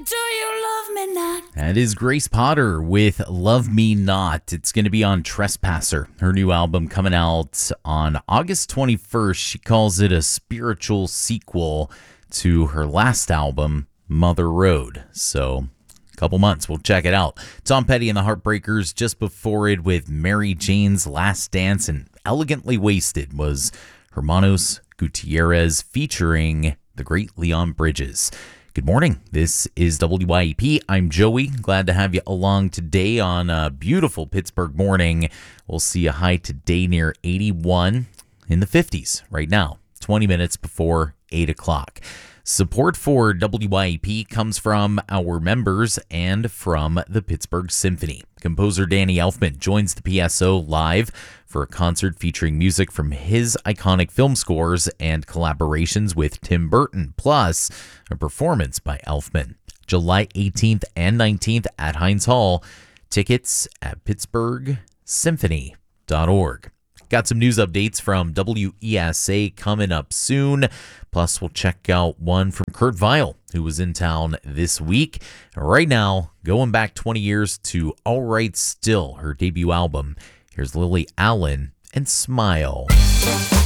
Do you love me not? That is Grace Potter with Love Me Not. It's going to be on Trespasser, her new album coming out on August 21st. She calls it a spiritual sequel to her last album, Mother Road. So, a couple months, we'll check it out. Tom Petty and the Heartbreakers just before it with Mary Jane's Last Dance, and Elegantly Wasted was Hermanos Gutierrez featuring the great Leon Bridges. Good morning. This is WYEP. I'm Joey. Glad to have you along today on a beautiful Pittsburgh morning. We'll see a high today near 81 in the 50s right now, 20 minutes before 8 o'clock. Support for WYEP comes from our members and from the Pittsburgh Symphony. Composer Danny Elfman joins the PSO live for a concert featuring music from his iconic film scores and collaborations with Tim Burton, plus a performance by Elfman. July 18th and 19th at Heinz Hall. Tickets at pittsburghsymphony.org. Got some news updates from WESA coming up soon. Plus, we'll check out one from Kurt Vile, who was in town this week. Right now, going back 20 years to All Right Still, her debut album. Here's Lily Allen and Smile.